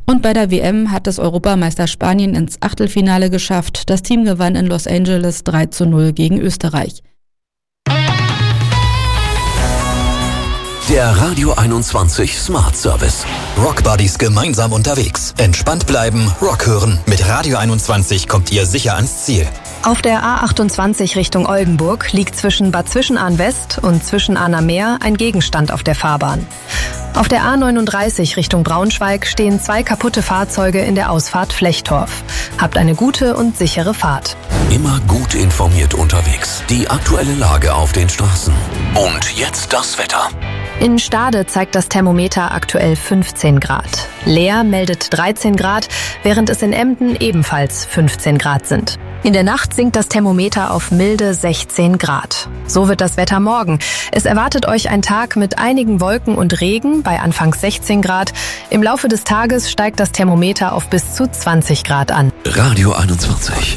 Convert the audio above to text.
Und bei der WM hat es Europameister Spanien ins Achtelfinale geschafft. Das Team gewann in Los Angeles 3:0 gegen Österreich. Der Radio 21 Smart Service. Rock Buddies gemeinsam unterwegs. Entspannt bleiben, Rock hören. Mit Radio 21 kommt ihr sicher ans Ziel. Auf der A28 Richtung Oldenburg liegt zwischen Bad Zwischenahn West und Zwischenahner Meer ein Gegenstand auf der Fahrbahn. Auf der A39 Richtung Braunschweig stehen 2 kaputte Fahrzeuge in der Ausfahrt Flechtorf. Habt eine gute und sichere Fahrt. Immer gut informiert unterwegs. Die aktuelle Lage auf den Straßen. Und jetzt das Wetter. In Stade zeigt das Thermometer aktuell 15 Grad. Leer meldet 13 Grad, während es in Emden ebenfalls 15 Grad sind. In der Nacht sinkt das Thermometer auf milde 16 Grad. So wird das Wetter morgen. Es erwartet euch ein Tag mit einigen Wolken und Regen bei anfangs 16 Grad. Im Laufe des Tages steigt das Thermometer auf bis zu 20 Grad an. Radio 21.